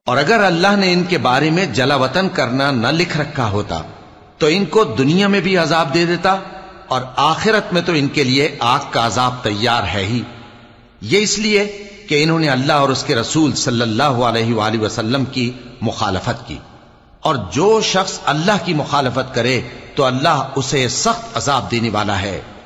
और अगर अल्लाह ने इनके बारे में जलावतन करना न लिख रखा होता तो इनको दुनिया में भी अजाब दे देता और आखिरत में तो इनके लिए आग का अजाब तैयार है ही। ये इसलिए कि इन्होंने अल्लाह और उसके रसूल सल्लल्लाहु अलैहि वसल्लम की मुखालफत की। और जो शख्स अल्लाह की मुखालफत करे तो अल्लाह उसे सख्त अजाब देने वाला है।